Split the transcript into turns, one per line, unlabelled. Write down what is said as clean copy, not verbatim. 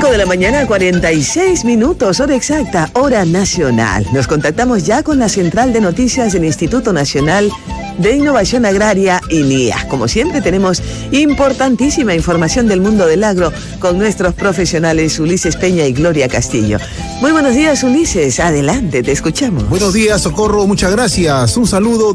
5 de la mañana, 46 minutos, hora exacta, hora nacional. Nos contactamos ya con la central de noticias del Instituto Nacional de Innovación Agraria, INIA. Como siempre, tenemos importantísima información del mundo del agro con nuestros profesionales Ulises Peña y Gloria Castillo. Muy buenos días, Ulises. Adelante, te escuchamos.
Buenos días, Socorro. Muchas gracias. Un saludo